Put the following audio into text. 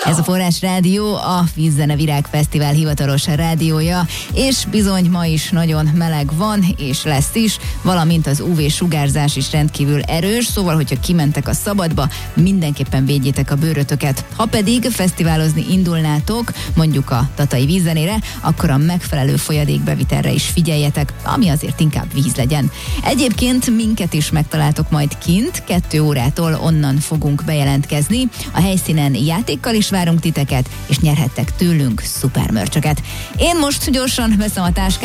Ez a Forrás Rádió, a Vízzene Virágfesztivál hivatalos rádiója, és bizony ma is nagyon meleg van, és lesz is, valamint az UV-sugárzás is rendkívül erős, szóval, hogyha kimentek a szabadba, mindenképpen védjétek a bőrötöket. Ha pedig fesztiválozni indulnátok, mondjuk a Tatai vízzenére, akkor a megfelelő folyadékbevitelre is figyeljetek, ami azért inkább víz legyen. Egyébként minket is megtaláltok majd kint, 2 órától onnan fogunk bejelentkezni. A helyszínen játékkal is várunk titeket, és nyerhettek tőlünk szuper mörcsöket. Én most gyorsan veszem a táskát,